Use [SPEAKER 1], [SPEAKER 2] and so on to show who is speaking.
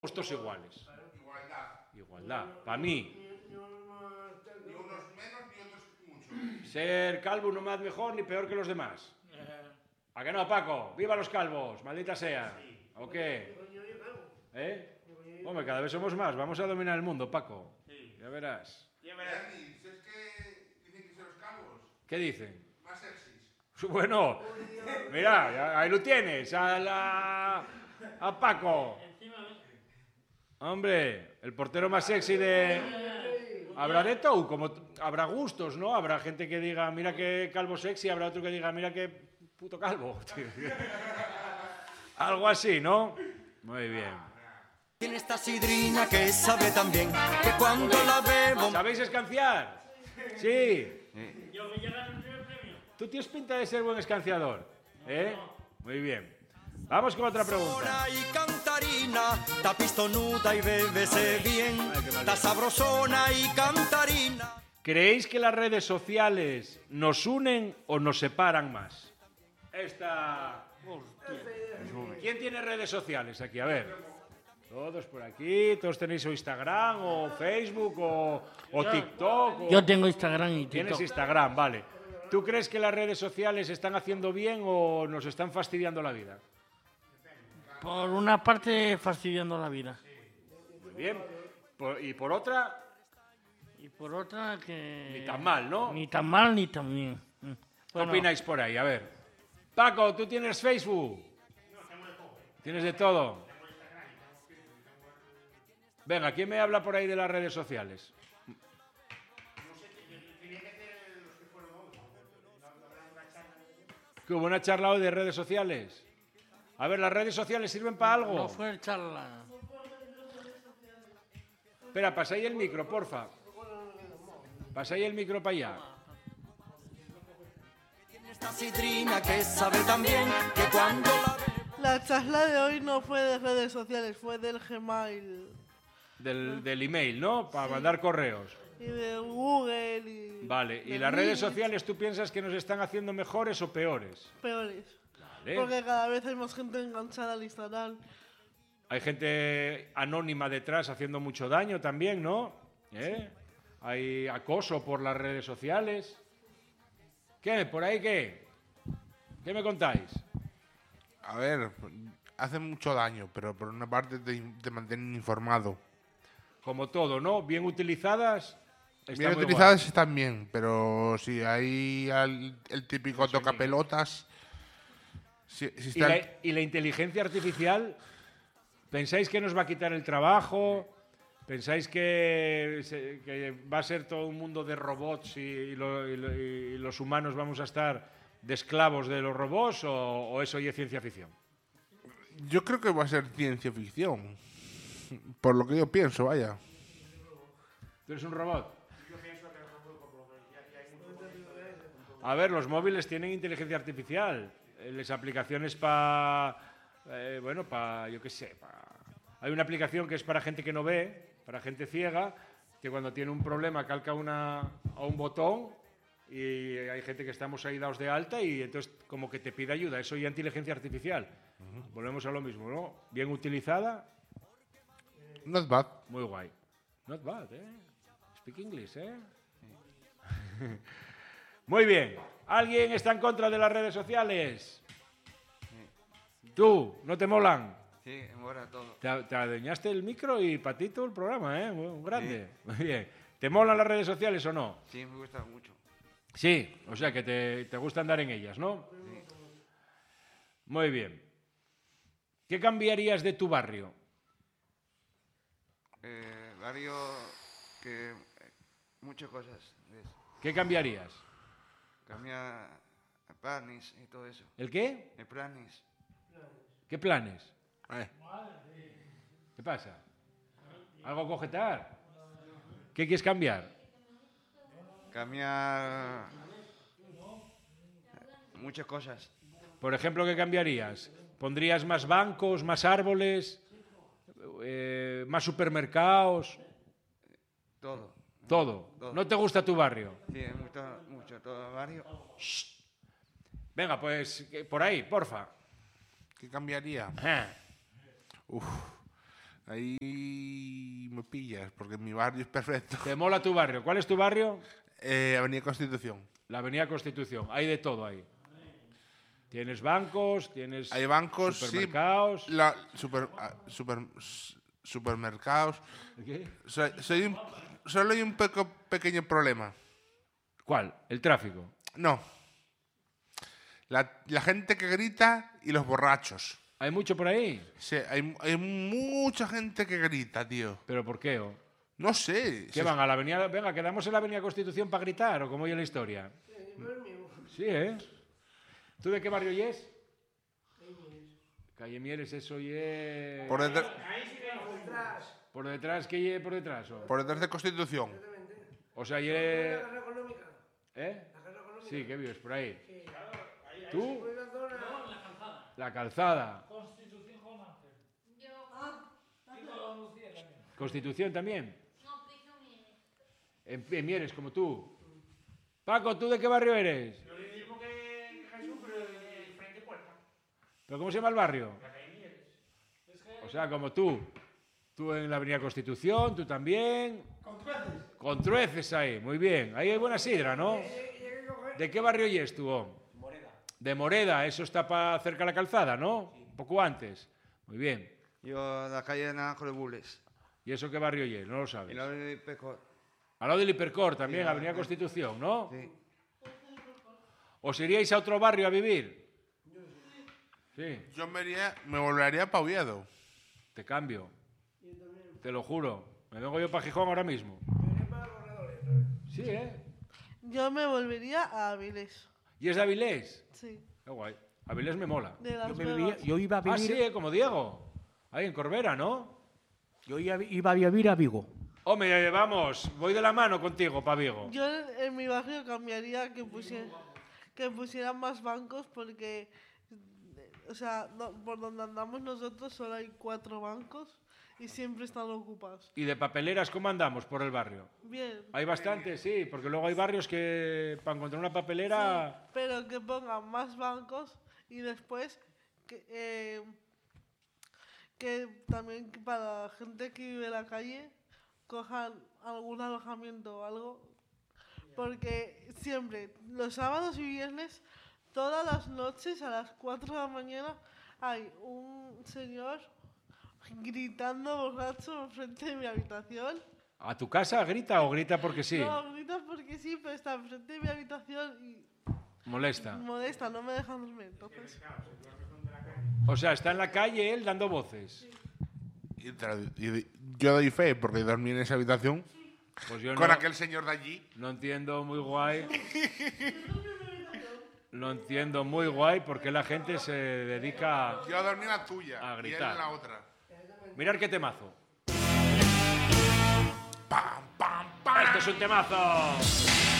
[SPEAKER 1] Puestos iguales.
[SPEAKER 2] Igualdad.
[SPEAKER 1] Igualdad. Para mí,
[SPEAKER 2] Ni unos menos ni otros mucho.
[SPEAKER 1] ser calvo no me hace mejor ni peor que los demás. ¿A que no, Paco? ¡Viva los calvos! ¡Maldita sea! ¿O qué? Hombre, cada vez somos más. Vamos a dominar el mundo, Paco. Ya verás.
[SPEAKER 2] Dani, si es que dicen que son los calvos.
[SPEAKER 1] ¿Qué dicen?
[SPEAKER 2] Más sexys.
[SPEAKER 1] Bueno, mira, ahí lo tienes. A Paco. Hombre, el portero más sexy de... Habrá de todo, como habrá gustos, ¿no? Habrá gente que diga, mira qué calvo sexy, habrá otro que diga, mira qué puto calvo. Algo así, ¿no? Muy bien.
[SPEAKER 3] Tiene esta sidrina que sabe tan bien que cuando la bebo...
[SPEAKER 1] ¿Sabéis escanciar? Sí. Tú tienes pinta de ser buen escanciador, ¿eh? Muy bien. Vamos con otra pregunta.
[SPEAKER 3] Y cantarina, ta pistonuda y bébese bien, ta sabrosona y cantarina.
[SPEAKER 1] ¿Creéis que las redes sociales nos unen o nos separan más? ¿Quién tiene redes sociales aquí? A ver. Todos por aquí, todos tenéis o Instagram o Facebook o TikTok.
[SPEAKER 4] Yo tengo Instagram y TikTok.
[SPEAKER 1] Tienes Instagram, vale. ¿Tú crees que las redes sociales están haciendo bien o nos están fastidiando la vida?
[SPEAKER 4] Por una parte, fastidiando la vida.
[SPEAKER 1] Muy bien. Y por otra,
[SPEAKER 4] Y por otra, que...
[SPEAKER 1] ni tan mal, ¿no?
[SPEAKER 4] Ni tan mal, ni tan bien.
[SPEAKER 1] ¿Qué
[SPEAKER 4] Bueno,
[SPEAKER 1] opináis por ahí? A ver. Paco, ¿tú tienes Facebook? No, tengo de todo. ¿Tienes de todo? Venga, ¿quién me habla por ahí de las redes sociales? ¿Que hubo una charla hoy de redes sociales? A ver, ¿las redes sociales sirven para algo?
[SPEAKER 4] no fue charla.
[SPEAKER 1] Espera, pasáis el micro, porfa. Pasáis el micro para allá.
[SPEAKER 3] Tiene esta sidrina que sabe tan bien que cuando la bebo...
[SPEAKER 5] La charla de hoy no fue de redes sociales, fue del Gmail
[SPEAKER 1] Del email, ¿no? Para mandar correos.
[SPEAKER 5] y de Google y...
[SPEAKER 1] Vale, ¿y
[SPEAKER 5] del
[SPEAKER 1] las redes
[SPEAKER 5] Meet,
[SPEAKER 1] sociales tú piensas que nos están haciendo mejores o peores?
[SPEAKER 5] peores.
[SPEAKER 1] Vale.
[SPEAKER 5] Porque cada vez hay más gente enganchada al Instagram.
[SPEAKER 1] Hay gente anónima detrás haciendo mucho daño también, ¿no? Hay acoso por las redes sociales. ¿Qué? ¿Por ahí qué? ¿Qué me contáis?
[SPEAKER 2] A ver, hace mucho daño, pero por una parte te mantienen informado.
[SPEAKER 1] Como todo, ¿no? Bien utilizadas. está
[SPEAKER 2] Bien
[SPEAKER 1] muy
[SPEAKER 2] utilizadas están bien, pero si hay el típico tocapelotas... Si está
[SPEAKER 1] ¿Y la inteligencia artificial? ¿Pensáis que nos va a quitar el trabajo? ¿Pensáis que va a ser todo un mundo de robots y los humanos vamos a estar de esclavos de los robots o eso ya es ciencia ficción?
[SPEAKER 2] Yo creo que va a ser ciencia ficción. Por lo que yo pienso, vaya.
[SPEAKER 1] ¿Tú eres un robot? A ver, los móviles tienen inteligencia artificial. Las aplicaciones para... yo qué sé. Hay una aplicación que es para gente que no ve, para gente ciega, que cuando tiene un problema calca a un botón y hay gente que estamos ahí dados de alta y entonces como que te pide ayuda. Eso ya es inteligencia artificial. Volvemos a lo mismo, ¿no? Bien utilizada,
[SPEAKER 2] Not bad.
[SPEAKER 1] muy guay. Not bad, ¿eh? Speak English, ¿eh? Muy bien. ¿Alguien está en contra de las redes sociales? ¿Tú? ¿No te molan?
[SPEAKER 6] Sí, mola todo.
[SPEAKER 1] Te adueñaste el micro y patito el programa, ¿eh? Muy grande. Muy bien. ¿Te molan las redes sociales o no?
[SPEAKER 6] Sí, me gusta mucho.
[SPEAKER 1] Sí, o sea que te gusta andar en ellas, ¿no?
[SPEAKER 6] Sí.
[SPEAKER 1] Muy bien. ¿Qué cambiarías de tu barrio?
[SPEAKER 6] Barrio que... muchas cosas. ¿Ves?
[SPEAKER 1] ¿Qué cambiarías?
[SPEAKER 6] Cambia planes y todo eso.
[SPEAKER 1] ¿El qué?
[SPEAKER 6] Planes.
[SPEAKER 1] ¿Qué planes? ¿Qué pasa? ¿Algo a cogetar? ¿Qué quieres cambiar?
[SPEAKER 6] Cambiar... muchas cosas.
[SPEAKER 1] Por ejemplo, ¿qué cambiarías? ¿Pondrías más bancos, más árboles, más supermercados?
[SPEAKER 6] Todo.
[SPEAKER 1] Todo.
[SPEAKER 6] Todo.
[SPEAKER 1] ¿No te gusta tu barrio?
[SPEAKER 6] Sí, me gusta mucho todo el barrio.
[SPEAKER 1] Venga, pues por ahí, porfa.
[SPEAKER 2] ¿Qué cambiaría?
[SPEAKER 1] Ah,
[SPEAKER 2] Uf. Ahí me pillas, porque mi barrio es perfecto.
[SPEAKER 1] ¿Te mola tu barrio? ¿Cuál es tu barrio?
[SPEAKER 2] Avenida Constitución.
[SPEAKER 1] La Avenida Constitución. Hay de todo ahí. Tienes bancos, tienes
[SPEAKER 2] Hay bancos,
[SPEAKER 1] supermercados.
[SPEAKER 2] sí. Supermercados.
[SPEAKER 1] ¿Qué?
[SPEAKER 2] Solo hay un pequeño problema.
[SPEAKER 1] ¿Cuál? El tráfico.
[SPEAKER 2] No. La gente que grita y los borrachos.
[SPEAKER 1] ¿Hay mucho por ahí?
[SPEAKER 2] Sí, hay mucha gente que grita, tío.
[SPEAKER 1] ¿Pero por qué?
[SPEAKER 2] No sé.
[SPEAKER 1] ¿Qué van a la avenida? Venga, quedamos en la Avenida Constitución para gritar, ¿o cómo oye la historia? Sí, ¿eh? ¿Tú de qué barrio es? Calle Mieres, eso es...
[SPEAKER 2] Por detrás,
[SPEAKER 1] ¿Por detrás? ¿Qué ye por detrás?
[SPEAKER 2] por detrás de Constitución.
[SPEAKER 1] O sea, ye... ¿Eh? Sí, ¿qué vives por ahí? ¿Tú? La calzada. ¿Constitución también? En Mieres, como tú. Paco, ¿tú de qué barrio eres?
[SPEAKER 7] Yo le digo que Jesús, pero de frente puerta.
[SPEAKER 1] ¿Pero cómo se llama el barrio?
[SPEAKER 7] La calle Mieres.
[SPEAKER 1] O sea, como tú. Tú en la Avenida Constitución, tú también. Con trueces ahí, muy bien. Ahí hay buena sidra, ¿no? ¿De qué barrio es tú? Moreda. De Moreda, eso está cerca de la calzada, ¿no? Un poco antes. Muy bien.
[SPEAKER 6] Yo la calle de Naranjo de Bules.
[SPEAKER 1] ¿Y eso qué barrio es? No lo sabes.
[SPEAKER 6] Y la de Pecor.
[SPEAKER 1] Al lado del Hipercor también, Avenida Constitución, ¿no?
[SPEAKER 6] Sí.
[SPEAKER 1] ¿Os iríais a otro barrio a vivir? Sí,
[SPEAKER 2] Yo me volvería para Oviedo.
[SPEAKER 1] te cambio. Te lo juro. Me vengo yo para Gijón ahora mismo. Sí, ¿eh?
[SPEAKER 5] Yo me volvería a Avilés.
[SPEAKER 1] ¿Y es de Avilés?
[SPEAKER 5] Sí,
[SPEAKER 1] Qué guay. Avilés me mola.
[SPEAKER 5] de Las
[SPEAKER 7] Yo
[SPEAKER 5] Vegas.
[SPEAKER 7] iba a
[SPEAKER 1] Ah,
[SPEAKER 7] vivir,
[SPEAKER 1] sí, como Diego. Ahí en Corbera, ¿no?
[SPEAKER 7] yo iba a vivir a Vigo.
[SPEAKER 1] Hombre, vamos, voy de la mano contigo, pa' Vigo.
[SPEAKER 5] Yo en mi barrio cambiaría que pusieran más bancos porque, o sea, por donde andamos nosotros solo hay 4 bancos y siempre están ocupados.
[SPEAKER 1] ¿Y de papeleras cómo andamos por el barrio?
[SPEAKER 5] Bien.
[SPEAKER 1] Hay bastantes, sí, porque luego hay barrios que para encontrar una papelera...
[SPEAKER 5] Sí, pero que pongan más bancos y después que también para la gente que vive en la calle cojan algún alojamiento o algo. Porque siempre, los sábados y viernes, todas las noches a las 4 de la mañana hay un señor gritando borracho enfrente de mi habitación.
[SPEAKER 1] ¿A tu casa grita o grita porque sí?
[SPEAKER 5] No, grita porque sí, pero está enfrente de mi habitación y
[SPEAKER 1] Molesta.
[SPEAKER 5] molesta, no me dejan dormir. Entonces,
[SPEAKER 1] O sea, está en la calle él dando voces.
[SPEAKER 2] Y yo doy fe, porque dormí en esa habitación
[SPEAKER 1] Pues yo
[SPEAKER 2] con
[SPEAKER 1] no,
[SPEAKER 2] aquel señor de allí.
[SPEAKER 1] no entiendo muy guay. No entiendo muy guay porque la gente se dedica a...
[SPEAKER 2] Yo dormí en la tuya
[SPEAKER 1] A
[SPEAKER 2] y él
[SPEAKER 1] gritar.
[SPEAKER 2] en la otra.
[SPEAKER 1] Mirar qué temazo.
[SPEAKER 2] ¡Pam, pam, pam!
[SPEAKER 1] ¡Esto es un temazo!